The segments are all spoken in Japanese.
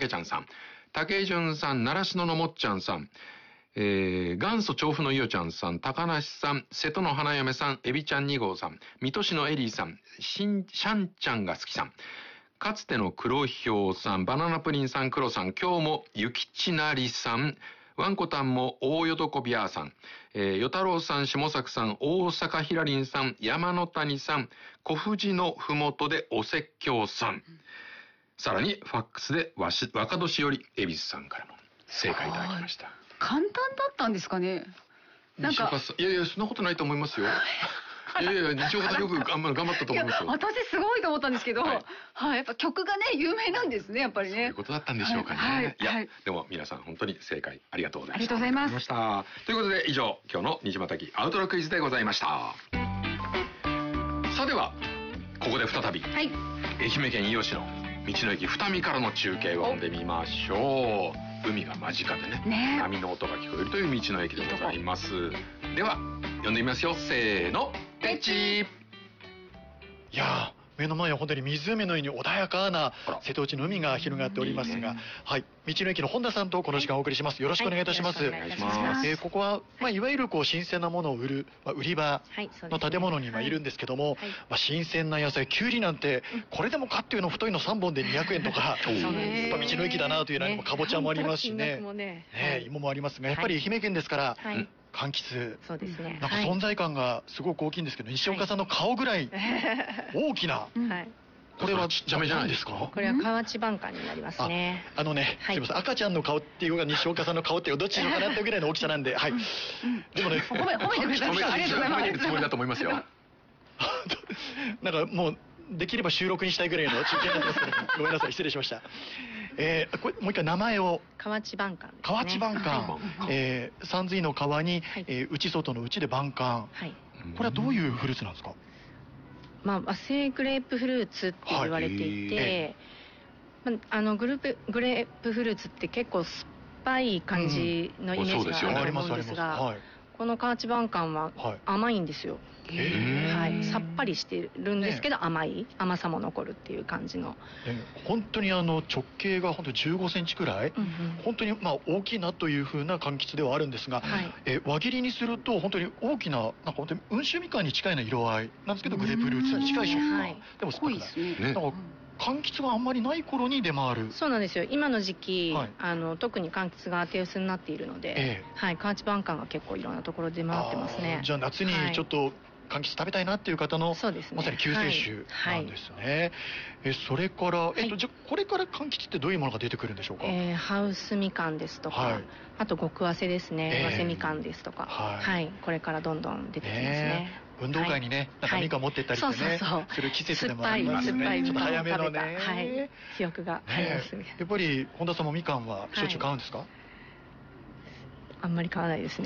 けちゃんさん、竹井淳さん、習志野のもっちゃんさん、元祖調布のいおちゃんさん、高梨さん、瀬戸の花嫁さん、エビちゃん2号さん、水戸市のエリーさん、シャンちゃんが好きさん、かつての黒ひょうさん、バナナプリンさん、黒さん、今日もゆきちなりさん、ワンコタンも大よどこびやさん、与太郎さん、下作さん、大阪ひらりんさん、山野谷さん、小藤のふもとでお説教さん、さらにファックスで若年より恵比寿さんからも正解いただきました。 簡単だったんですかね。なんかいやいや、そんなことないと思いますよ。いやいや、西岡さんよく頑張ったと思いますよ。 私すごいと思ったんですけど、はい、やっぱ曲がね、有名なんですね、やっぱりね。そういうことだったんでしょうかね。いや、でも皆さん本当に正解ありがとうございました。 ありがとうございます。ということで以上、今日の虹またぎアウトロクイズでございました。さあでは、ここで再び、愛媛県伊予市の道の駅二見からの中継を読んでみましょう。海が間近でね、波の音が聞こえるという道の駅でございます。では、読んでみますよ。せーの。ペチー。 いやー、目の前は本当に湖のように穏やかな瀬戸内の海が広がっておりますが、はい、道の駅の本田さんとこの時間をお送りします。よろしくお願いいたします。ここは、いわゆる新鮮なものを売る、売り場の建物にいるんですけども、新鮮な野菜、きゅうりなんて、これでもかっていうの太いの3本で200円とか、道の駅だなというのにもかぼちゃもありますしね、芋もありますが、やっぱり愛媛県ですから、柑橘、 そうですね。 なんか存在感がすごく大きいんですけど、西岡さんの顔ぐらい大きな。これはダメじゃないですか。 これは河内晩柑になりますね。 すみません、赤ちゃんの顔っていうか西岡さんの顔っていうどっちのかなっていうぐらいの大きさなんで、はい。でもね、 褒めてくれたんですか。ありがとうございます。 褒めてるつもりだと思いますよ。 なんかもうできれば収録にしたいぐらいの中継になってますけど、ごめんなさい、失礼しました。これもう一回名前を。 河内晩柑ですね。 河内晩柑。三髄の川に内外の内で晩柑。これはどういうフルーツなんですか。 和製グレープフルーツって言われていて、グレープフルーツって結構酸っぱい感じのイメージがあると思うんですが、この河内晩柑は甘いんですよ。さっぱりしてるんですけど甘さも残るっていう感じの。 本当に直径が本当に15センチくらい、本当に大きいなという風な柑橘ではあるんですが、輪切りにすると本当に大きな、なんか本当に温州みかんに近いな色合いなんですけど、グレープフルーツに近い食感。でもすごいですね。柑橘があんまりない頃に出回る。 そうなんですよ。今の時期、特に柑橘が手薄になっているので、河内晩柑が結構いろんなところで出回ってますね。 じゃあ夏にちょっと柑橘食べたいなっていう方の、まさに救世主なんですね。それから、じゃあこれから柑橘ってどういうものが出てくるんでしょうか。 ハウスみかんですとか、あと極早生ですね、早生みかんですとか、これこれからどんどん出てきますね。 運動会にね、なんかみかん持ってったりしてね、する季節でもありますね。ちょっと早めのね、 記憶がありますね。 やっぱり本田さんもみかんはしょっちゅう買うんですか。 あんまり買わないですね。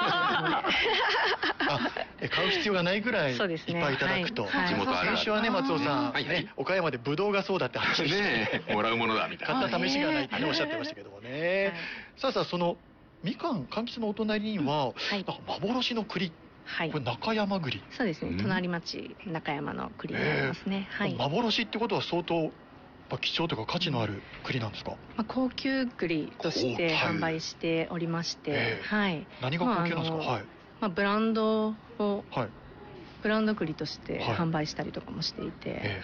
買う必要がないぐらいいっぱいいただくと。先週はね、松尾さん、岡山でブドウがそうだって話してもらうものだみたいな。 買った試しがないっておっしゃってましたけどもね。さあそのみかん、柑橘のお隣には幻の栗。これ中山栗。 そうですね。隣町中山の栗になりますね。 幻ってことは相当貴重というか価値のある栗なんですか。 高級栗として販売しておりまして、 何が高級なんですか。 ブランド栗として販売したりとかもしていて、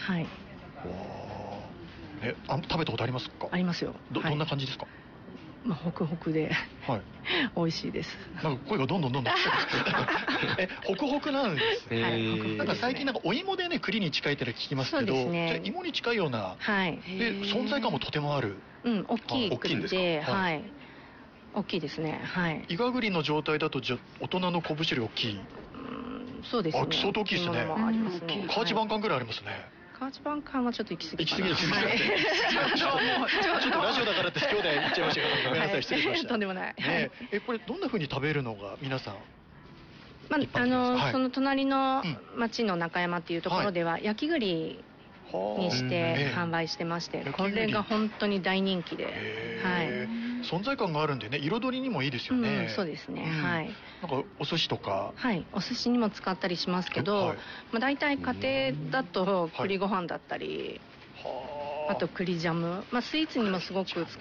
食べたことありますか。 ありますよ。 どんな感じですか。 ホクホクで美味しいです。 なんか声がどんどんホクホクなんですね。なんか最近なんかお芋でね栗に近いって聞きますけど、芋に近いような存在感もとてもある。 大きい栗で、大きいですね。 イガグリの状態だとじゃ大人の拳より大きい。 そうですね。 相当大きいですね。河内晩柑ぐらいありますね。 河内晩柑はちょっと行き過ぎです。ちょっとラジオだからって兄弟言っちゃいましたけど、ごめんなさい、失礼しました。 とんでもない。 これどんな風に食べるのが皆さん。 その隣の町の中山っていうところでは焼き栗にして販売してまして、これが本当に大人気で、 存在感があるんでね、彩りにもいいですよね。 そうですね。 なんかお寿司とか、 お寿司にも使ったりしますけど、大体家庭だと栗ご飯だったり、あと栗ジャム、スイーツにもすごく使